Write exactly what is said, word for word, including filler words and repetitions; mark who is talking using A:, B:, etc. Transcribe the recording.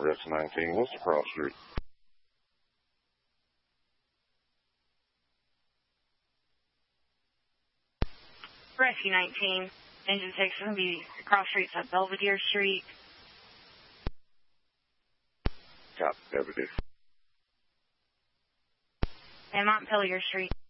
A: Rescue nineteen, what's the cross street?
B: Rescue nineteen, engine six is going to be cross streets at Belvedere Street.
A: Copy, Belvedere.
B: And Montpelier Street.